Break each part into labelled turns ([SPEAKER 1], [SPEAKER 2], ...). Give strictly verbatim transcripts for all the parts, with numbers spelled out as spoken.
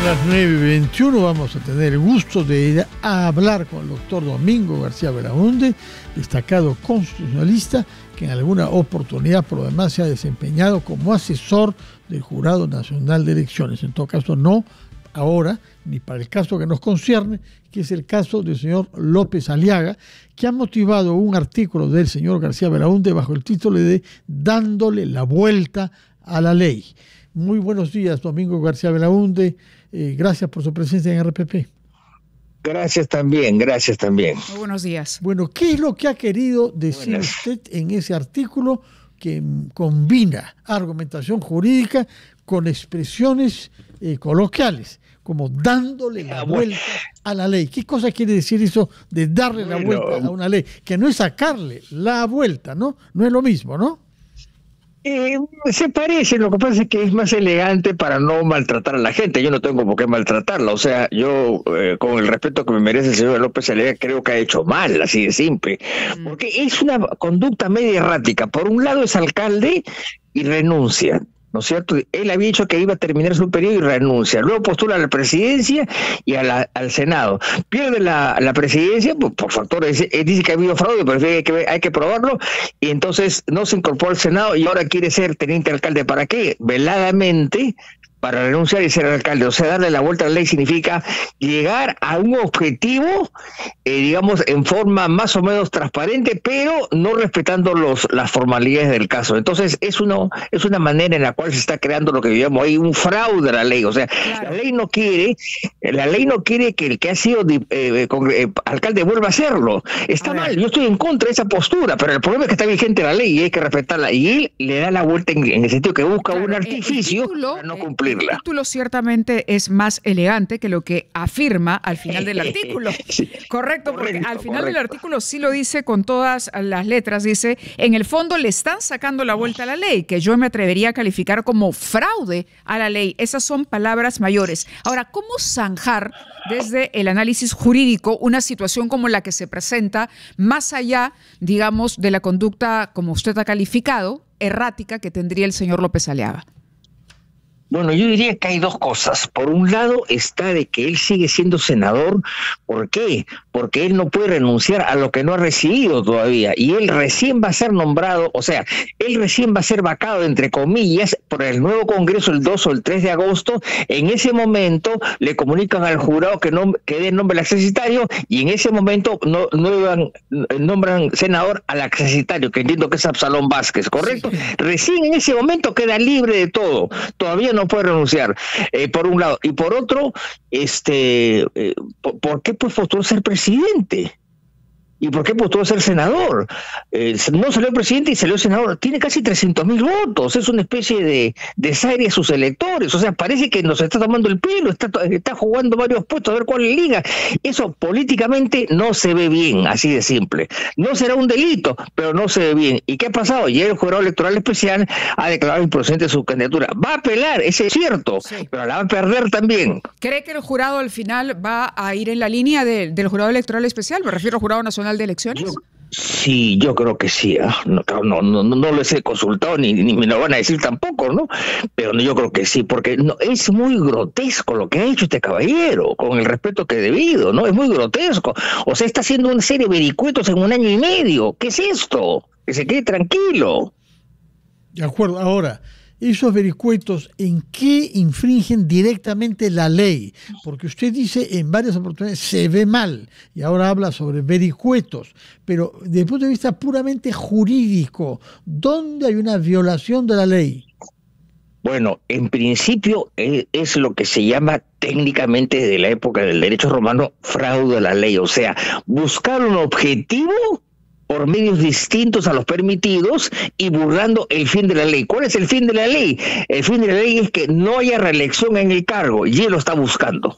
[SPEAKER 1] las nueve y veintiuno vamos a tener el gusto de ir a hablar con el doctor Domingo García Belaúnde, destacado constitucionalista que en alguna oportunidad por lo demás se ha desempeñado como asesor del Jurado Nacional de Elecciones. En todo caso, no ahora, ni para el caso que nos concierne, que es el caso del señor López Aliaga, que ha motivado un artículo del señor García Belaúnde bajo el título de Dándole la vuelta a la ley. Muy buenos días, Domingo García Belaúnde. Eh, gracias por su presencia en R P P.
[SPEAKER 2] Gracias también, gracias también.
[SPEAKER 3] Muy buenos días.
[SPEAKER 1] Bueno, ¿qué es lo que ha querido decir Buenas. usted en ese artículo que combina argumentación jurídica con expresiones eh, coloquiales, como dándole la vuelta a la ley? ¿Qué cosa quiere decir eso de darle la vuelta a una ley? Que no es sacarle la vuelta, ¿no? No es lo mismo, ¿no?
[SPEAKER 2] Eh, se parece, lo que pasa es que es más elegante para no maltratar a la gente. Yo no tengo por qué maltratarla, o sea, yo eh, con el respeto que me merece el señor López Aliaga creo que ha hecho mal, así de simple, mm. porque es una conducta media errática. Por un lado es alcalde y renuncia, ¿no es cierto? Él había dicho que iba a terminar su periodo y renuncia. Luego postula a la presidencia y a la, al Senado. Pierde la, la presidencia por, por factores. Él dice que ha habido fraude, pero hay que, hay que probarlo. Y entonces no se incorporó al Senado y ahora quiere ser teniente alcalde. ¿Para qué? Veladamente, para renunciar y ser alcalde. O sea, darle la vuelta a la ley significa llegar a un objetivo, eh, digamos, en forma más o menos transparente, pero no respetando los las formalidades del caso. Entonces, es, uno, es una manera en la cual se está creando lo que llamamos ahí un fraude a la ley. O sea, claro. la ley no quiere, la ley no quiere que el que ha sido eh, con, eh, alcalde vuelva a hacerlo. Está mal, yo estoy en contra de esa postura, pero el problema es que está vigente la ley y hay que respetarla. Y él le da la vuelta en, en el sentido que busca claro, un artificio título, para no cumplir.
[SPEAKER 3] El título ciertamente es más elegante que lo que afirma al final del artículo.
[SPEAKER 2] Sí.
[SPEAKER 3] Correcto, porque
[SPEAKER 2] correcto,
[SPEAKER 3] al final
[SPEAKER 2] correcto.
[SPEAKER 3] del artículo sí lo dice con todas las letras, dice, en el fondo le están sacando la vuelta a la ley, que yo me atrevería a calificar como fraude a la ley. Esas son palabras mayores. Ahora, ¿cómo zanjar desde el análisis jurídico una situación como la que se presenta, más allá, digamos, de la conducta, como usted ha calificado, errática que tendría el señor López Aliaga?
[SPEAKER 2] Bueno, yo diría que hay dos cosas. Por un lado está de que él sigue siendo senador. ¿Por qué? Porque él no puede renunciar a lo que no ha recibido todavía. Y él recién va a ser nombrado, o sea, él recién va a ser vacado, entre comillas, por el nuevo Congreso el dos o el tres de agosto. En ese momento le comunican al jurado que, no, que dé nombre al accesitario y en ese momento no, no nombran senador al accesitario, que entiendo que es Absalón Vázquez, ¿correcto? Sí. Recién en ese momento queda libre de todo. Todavía no no puede renunciar, eh, por un lado, y por otro, este, eh, ¿por, ¿por qué pues postuló ser presidente? ¿Y por qué postuló ser senador? Eh, no salió presidente y salió senador. Tiene casi trescientos mil votos. Es una especie de desaire a sus electores. O sea, parece que nos está tomando el pelo, está, está jugando varios puestos a ver cuál liga. Eso políticamente no se ve bien, así de simple. No será un delito, pero no se ve bien. ¿Y qué ha pasado? Ya el jurado electoral especial ha declarado improcedente su candidatura. Va a apelar, ese es cierto, sí, pero la va a perder también.
[SPEAKER 3] ¿Cree que el jurado al final va a ir en la línea de, del jurado electoral especial? Me refiero al Jurado Nacional de Elecciones.
[SPEAKER 2] Yo, sí, yo creo que sí. ¿eh? No, no, no, no les he consultado ni, ni me lo van a decir tampoco, ¿no? Pero yo creo que sí, porque no, es muy grotesco lo que ha hecho este caballero, con el respeto que he debido, ¿no? Es muy grotesco. O sea, está haciendo una serie de vericuetos en un año y medio. ¿Qué es esto? Que se quede tranquilo.
[SPEAKER 1] De acuerdo. Ahora, esos vericuetos, ¿en qué infringen directamente la ley? Porque usted dice en varias oportunidades se ve mal y ahora habla sobre vericuetos, pero desde el punto de vista puramente jurídico, ¿dónde hay una violación de la ley?
[SPEAKER 2] Bueno, en principio es, es lo que se llama técnicamente desde la época del derecho romano fraude a la ley, o sea, buscar un objetivo por medios distintos a los permitidos y burlando el fin de la ley. ¿Cuál es el fin de la ley? El fin de la ley es que no haya reelección en el cargo, y él lo está buscando.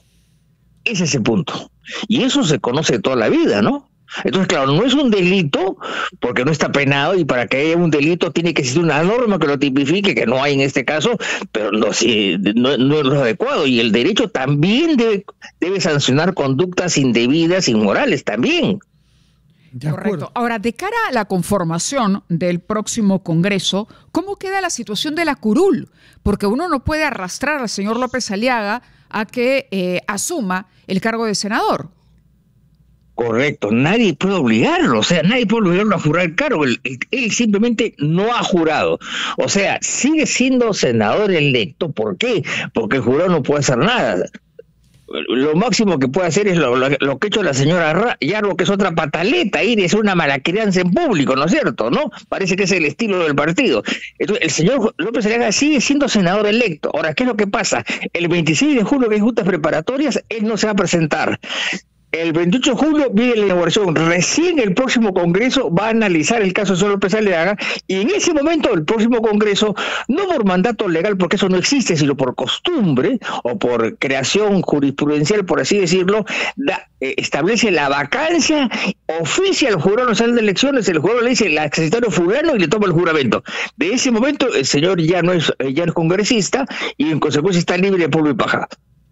[SPEAKER 2] Ese es el punto. Y eso se conoce toda la vida, ¿no? Entonces, claro, no es un delito porque no está penado, y para que haya un delito tiene que existir una norma que lo tipifique, que no hay en este caso, pero no, sí, no, no es lo adecuado. Y el derecho también debe, debe sancionar conductas indebidas, inmorales también.
[SPEAKER 3] Correcto. Ahora, de cara a la conformación del próximo Congreso, ¿cómo queda la situación de la curul? Porque uno no puede arrastrar al señor López Aliaga a que eh, asuma el cargo de senador.
[SPEAKER 2] Correcto, nadie puede obligarlo, o sea, nadie puede obligarlo a jurar el cargo, él, él simplemente no ha jurado, o sea, sigue siendo senador electo. ¿Por qué? Porque el jurado no puede hacer nada. Lo máximo que puede hacer es lo, lo, lo que ha hecho la señora Yarbo, que es otra pataleta, ir y hacer una mala crianza en público, ¿no es cierto? ¿No? Parece que es el estilo del partido. Entonces, el señor López Aliaga sigue siendo senador electo. Ahora, ¿qué es lo que pasa? El veintiséis de julio, que hay juntas preparatorias, él no se va a presentar. El veintiocho de julio viene la inauguración. Recién el próximo Congreso va a analizar el caso de señor López Aliaga, y en ese momento el próximo Congreso, no por mandato legal, porque eso no existe, sino por costumbre o por creación jurisprudencial, por así decirlo, da, eh, establece la vacancia, oficia al Jurado Nacional de Elecciones, el jurado le dice el accesitario fulano y le toma el juramento. De ese momento el señor ya no es, ya no es congresista y en consecuencia está libre de polvo y paja.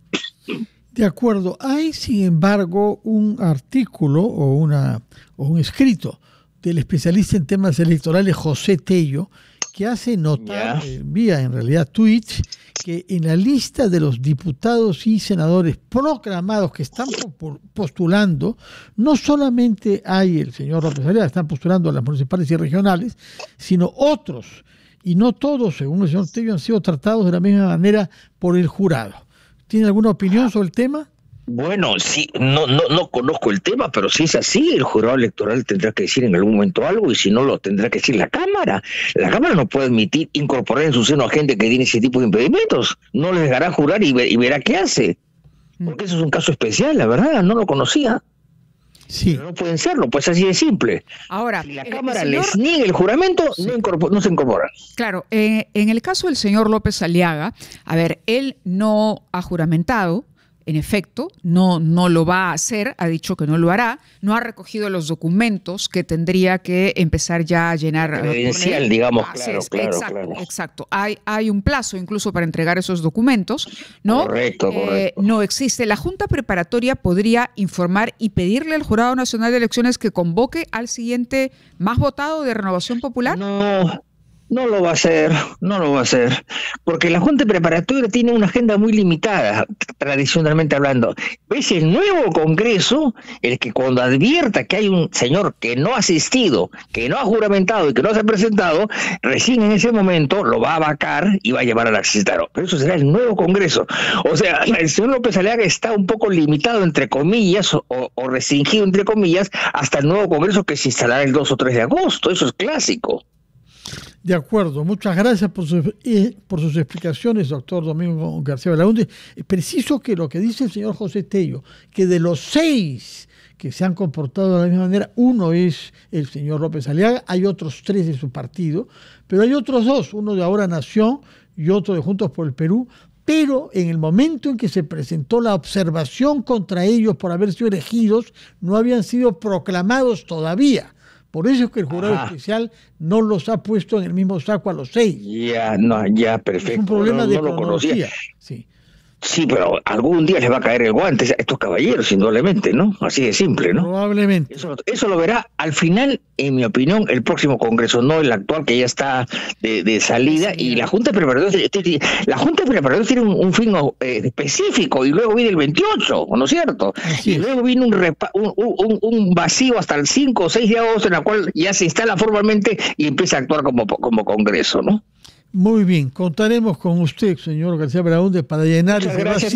[SPEAKER 1] De acuerdo. Hay, sin embargo, un artículo o, una, o un escrito del especialista en temas electorales José Tello, que hace notar, yeah. eh, vía en realidad tweets, que en la lista de los diputados y senadores proclamados que están postulando, no solamente hay el señor López Aliaga, están postulando a las municipales y regionales, sino otros, y no todos, según el señor Tello, han sido tratados de la misma manera por el jurado. ¿Tiene alguna opinión sobre el tema?
[SPEAKER 2] Bueno, sí, no, no, no conozco el tema, pero si es así, el jurado electoral tendrá que decir en algún momento algo, y si no, lo tendrá que decir la Cámara. La Cámara no puede admitir incorporar en su seno a gente que tiene ese tipo de impedimentos. No les dejará jurar y, ver, y verá qué hace. Porque eso es un caso especial, la verdad, no lo conocía. Sí. Pero no pueden serlo, pues así de simple.
[SPEAKER 3] Ahora,
[SPEAKER 2] si la Cámara señor... les niega el juramento, sí. no, incorpor, no se incorporan.
[SPEAKER 3] Claro, eh, en el caso del señor López Aliaga, a ver, él no ha juramentado, en efecto, no, no lo va a hacer, ha dicho que no lo hará, no ha recogido los documentos que tendría que empezar ya a llenar.
[SPEAKER 2] Credencial, digamos, ah, claro,
[SPEAKER 3] es,
[SPEAKER 2] claro,
[SPEAKER 3] exacto,
[SPEAKER 2] claro.
[SPEAKER 3] Exacto, hay, hay un plazo incluso para entregar esos documentos, ¿no?
[SPEAKER 2] Correcto,
[SPEAKER 3] eh,
[SPEAKER 2] correcto.
[SPEAKER 3] No existe. La Junta Preparatoria podría informar y pedirle al Jurado Nacional de Elecciones que convoque al siguiente más votado de Renovación Popular.
[SPEAKER 2] No. No lo va a hacer, no lo va a hacer, porque la Junta Preparatoria tiene una agenda muy limitada, tradicionalmente hablando. Es el nuevo Congreso el que cuando advierta que hay un señor que no ha asistido, que no ha juramentado y que no se ha presentado, recién en ese momento lo va a vacar y va a llevar al accesitario. Pero eso será el nuevo Congreso. O sea, el señor López Aliaga está un poco limitado, entre comillas, o, o restringido, entre comillas, hasta el nuevo Congreso que se instalará el dos o tres de agosto. Eso es clásico.
[SPEAKER 1] De acuerdo, muchas gracias por, su, eh, por sus explicaciones, doctor Domingo García Belaúnde. Es preciso que lo que dice el señor José Tello, que de los seis que se han comportado de la misma manera, uno es el señor López Aliaga, hay otros tres de su partido, pero hay otros dos, uno de Ahora Nación y otro de Juntos por el Perú, pero en el momento en que se presentó la observación contra ellos por haber sido elegidos, no habían sido proclamados todavía. Por eso es que el jurado Ajá. especial no los ha puesto en el mismo saco a los seis.
[SPEAKER 2] Ya, no, ya, perfecto.
[SPEAKER 1] Es un problema
[SPEAKER 2] no,
[SPEAKER 1] de
[SPEAKER 2] no
[SPEAKER 1] cronología. Sí.
[SPEAKER 2] Sí, pero algún día les va a caer el guante a estos caballeros, indudablemente, ¿no? Así de simple, ¿no?
[SPEAKER 1] Probablemente.
[SPEAKER 2] Eso, eso lo verá al final, en mi opinión, el próximo Congreso, no el actual, que ya está de, de salida. Sí, y la Junta Preparatoria, la Junta Preparatoria tiene un, un fin eh, específico, y luego viene el veintiocho, ¿no es cierto? Así y es. Luego viene un, repa, un, un, un vacío hasta el cinco o seis de agosto, en la cual ya se instala formalmente y empieza a actuar como, como Congreso, ¿no?
[SPEAKER 1] Muy bien, contaremos con usted, señor García Belaúnde, para llenar ese vacío.